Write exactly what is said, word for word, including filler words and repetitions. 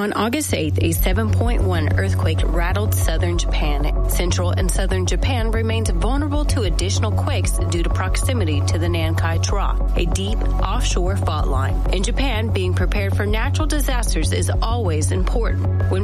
On August eighth, a seven point one earthquake rattled southern Japan. Central and southern Japan remains vulnerable to additional quakes due to proximity to the Nankai Trough, a deep offshore fault line. In Japan, being prepared for natural disasters is always important. When